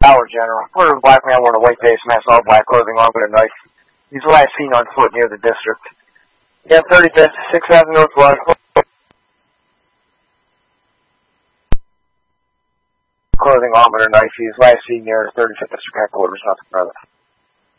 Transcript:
Dollar General. Where a black man wearing a white face mask, all black clothing, armed with a knife. He's last seen on foot near the district. Yeah, 35th, 6th Avenue Northwest. Clothing, armed with a knife. He's last seen near 35th District Headquarters, nothing further.